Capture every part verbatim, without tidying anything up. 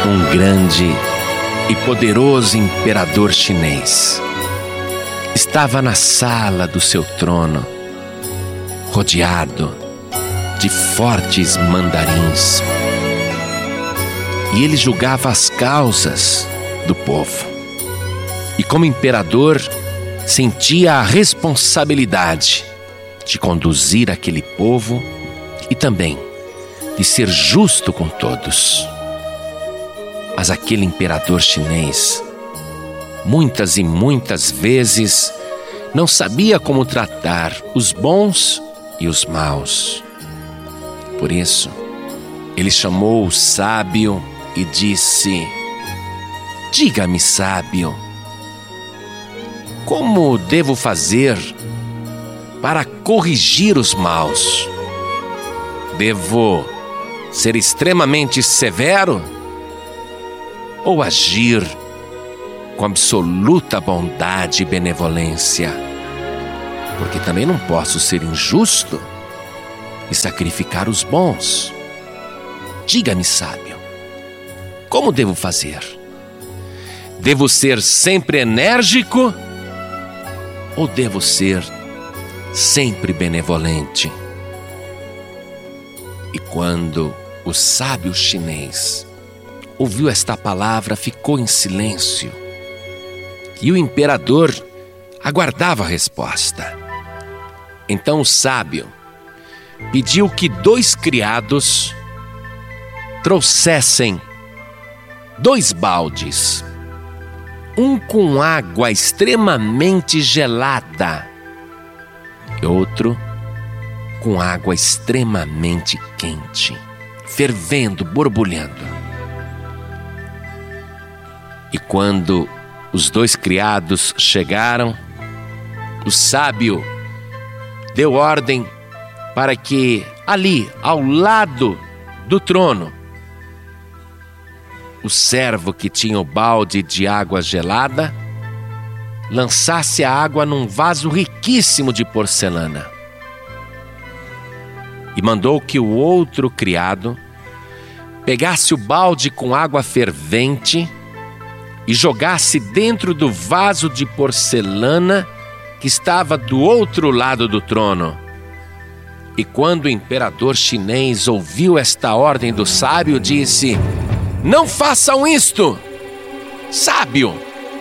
um grande e poderoso imperador chinês estava na sala do seu trono, rodeado de fortes mandarins. E ele julgava as causas do povo. E como imperador, sentia a responsabilidade de conduzir aquele povo e também de ser justo com todos. Mas aquele imperador chinês, muitas e muitas vezes, não sabia como tratar os bons e os maus. Por isso, ele chamou o sábio e disse: diga-me, sábio, como devo fazer para corrigir os maus? Devo ser extremamente severo ou agir com absoluta bondade e benevolência? Porque também não posso ser injusto e sacrificar os bons. Diga-me, sábio, como devo fazer? Devo ser sempre enérgico ou devo ser sempre benevolente? E quando o sábio chinês ouviu esta palavra, ficou em silêncio. E o imperador aguardava a resposta. Então o sábio pediu que dois criados trouxessem dois baldes, um com água extremamente gelada e outro com água extremamente quente, fervendo, borbulhando. E quando os dois criados chegaram, o sábio deu ordem para que ali, ao lado do trono, o servo que tinha o balde de água gelada lançasse a água num vaso riquíssimo de porcelana. E mandou que o outro criado pegasse o balde com água fervente e jogasse dentro do vaso de porcelana que estava do outro lado do trono. E quando o imperador chinês ouviu esta ordem do sábio, disse: não façam isto, sábio!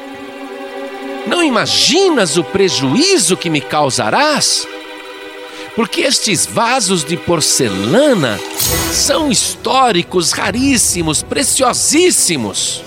Não imaginas o prejuízo que me causarás? Porque estes vasos de porcelana são históricos, raríssimos, preciosíssimos.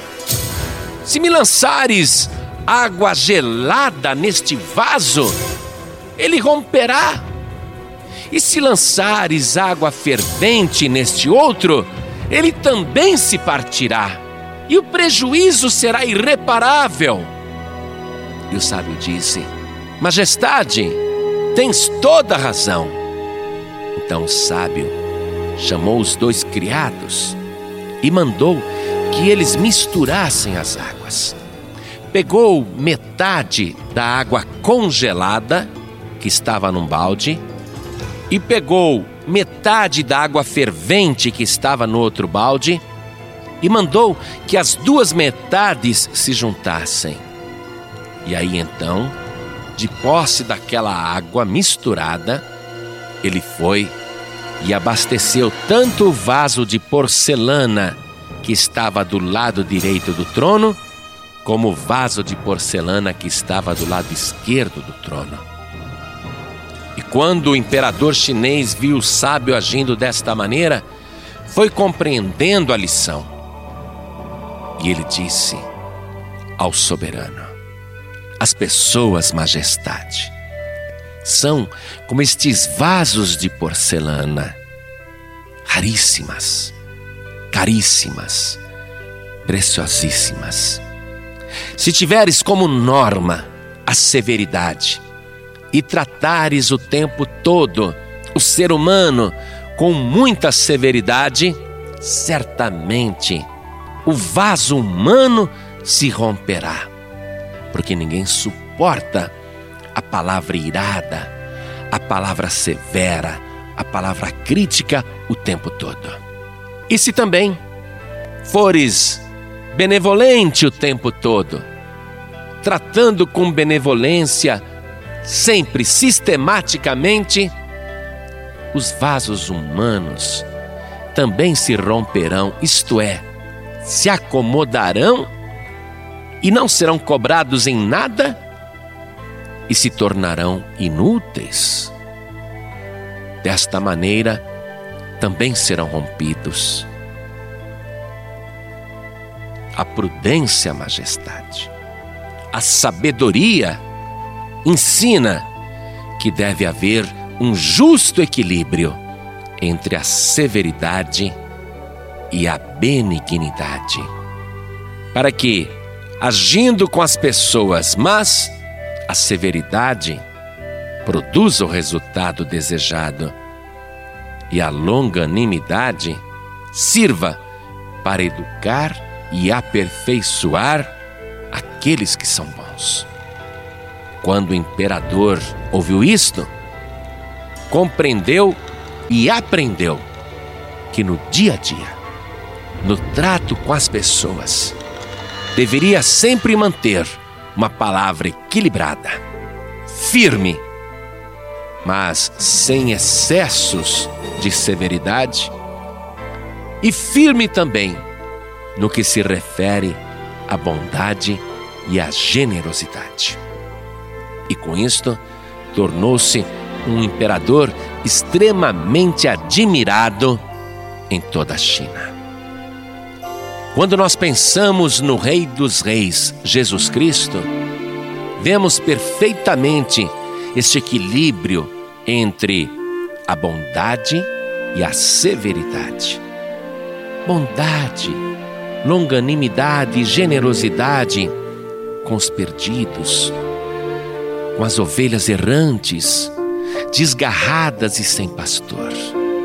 Se me lançares água gelada neste vaso, ele romperá. E se lançares água fervente neste outro, ele também se partirá, e o prejuízo será irreparável. E o sábio disse: majestade, tens toda a razão. Então o sábio chamou os dois criados e mandou que eles misturassem as águas. Pegou metade da água congelada que estava num balde e pegou metade da água fervente que estava no outro balde e mandou que as duas metades se juntassem. E aí então, de posse daquela água misturada, ele foi e abasteceu tanto o vaso de porcelana que estava do lado direito do trono, como o vaso de porcelana que estava do lado esquerdo do trono. E quando o imperador chinês viu o sábio agindo desta maneira, foi compreendendo a lição. E ele disse ao soberano: as pessoas, majestade, são como estes vasos de porcelana, raríssimas, caríssimas, preciosíssimas. Se tiveres como norma a severidade e tratares o tempo todo o ser humano com muita severidade, certamente o vaso humano se romperá, porque ninguém suporta a palavra irada, a palavra severa, a palavra crítica o tempo todo. E se também fores benevolente o tempo todo, tratando com benevolência, sempre, sistematicamente, os vasos humanos também se romperão, isto é, se acomodarão e não serão cobrados em nada e se tornarão inúteis. Desta maneira, também serão rompidos. A prudência, majestade, a sabedoria ensina que deve haver um justo equilíbrio entre a severidade e a benignidade, para que, agindo com as pessoas, mas a severidade produza o resultado desejado e a longanimidade sirva para educar e aperfeiçoar aqueles que são bons. Quando o imperador ouviu isto, compreendeu e aprendeu que no dia a dia, no trato com as pessoas, deveria sempre manter uma palavra equilibrada, firme, mas sem excessos de severidade, e firme também no que se refere à bondade e à generosidade. E com isto, tornou-se um imperador extremamente admirado em toda a China. Quando nós pensamos no Rei dos Reis, Jesus Cristo, vemos perfeitamente este equilíbrio entre a bondade e a severidade. Bondade, longanimidade e generosidade com os perdidos, com as ovelhas errantes, desgarradas e sem pastor.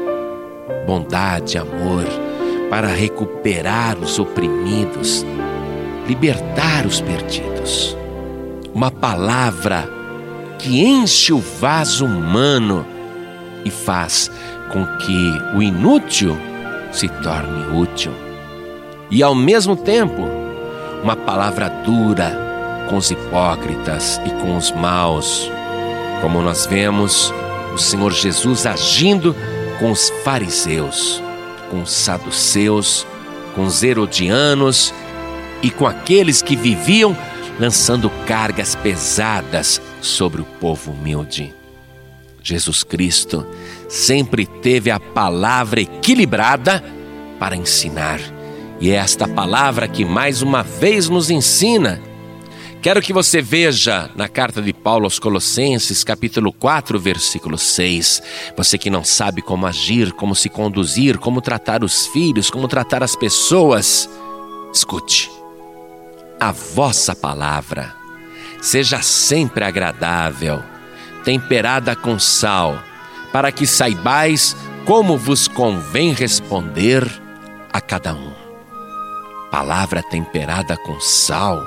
Bondade, amor, para recuperar os oprimidos, libertar os perdidos. Uma palavra que enche o vaso humano e faz com que o inútil se torne útil. E ao mesmo tempo, uma palavra dura com os hipócritas e com os maus, como nós vemos o Senhor Jesus agindo com os fariseus, com os saduceus, com os herodianos e com aqueles que viviam lançando cargas pesadas sobre o povo humilde. Jesus Cristo sempre teve a palavra equilibrada para ensinar. E é esta palavra que mais uma vez nos ensina. Quero que você veja na carta de Paulo aos Colossenses, capítulo quatro, versículo seis. Você que não sabe como agir, como se conduzir, como tratar os filhos, como tratar as pessoas, escute. A vossa palavra seja sempre agradável, temperada com sal, para que saibais como vos convém responder a cada um. Palavra temperada com sal,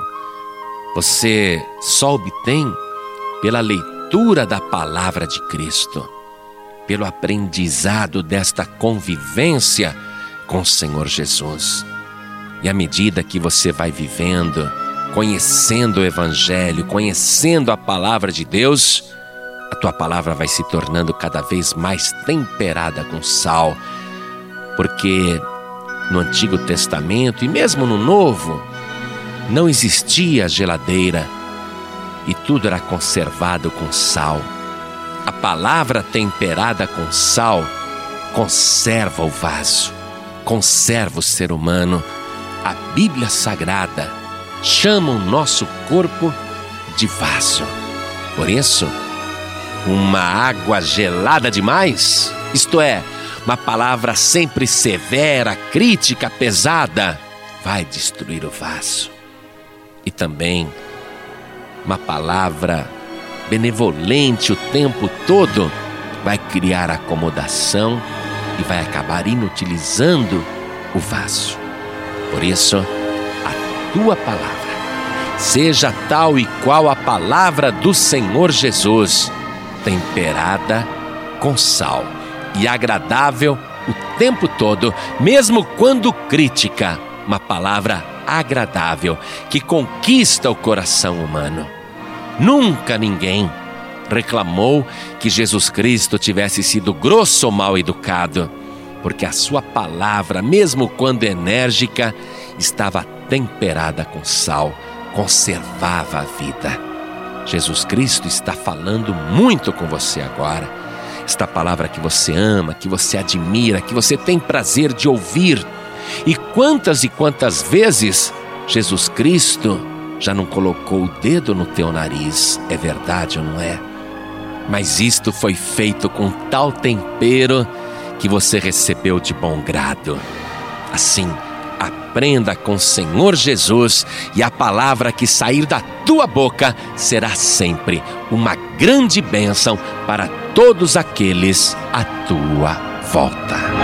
você só obtém pela leitura da palavra de Cristo, pelo aprendizado desta convivência com o Senhor Jesus. E à medida que você vai vivendo, conhecendo o Evangelho, conhecendo a palavra de Deus, a tua palavra vai se tornando cada vez mais temperada com sal, porque no Antigo Testamento e mesmo no Novo, não existia geladeira e tudo era conservado com sal. A palavra temperada com sal conserva o vaso, conserva o ser humano. A Bíblia Sagrada chama o nosso corpo de vaso. Por isso, uma água gelada demais, isto é, uma palavra sempre severa, crítica, pesada, vai destruir o vaso. E também uma palavra benevolente o tempo todo vai criar acomodação e vai acabar inutilizando o vaso. Por isso, a tua palavra seja tal e qual a palavra do Senhor Jesus, temperada com sal e agradável o tempo todo, mesmo quando crítica, uma palavra agradável que conquista o coração humano. Nunca ninguém reclamou que Jesus Cristo tivesse sido grosso ou mal educado, porque a sua palavra, mesmo quando enérgica, estava temperada com sal, conservava a vida. Jesus Cristo está falando muito com você agora. Esta palavra que você ama, que você admira, que você tem prazer de ouvir. E quantas e quantas vezes Jesus Cristo já não colocou o dedo no teu nariz, é verdade ou não é? Mas isto foi feito com tal tempero que você recebeu de bom grado. Assim, aprenda com o Senhor Jesus, e a palavra que sair da tua boca será sempre uma grande bênção para todos aqueles à tua volta.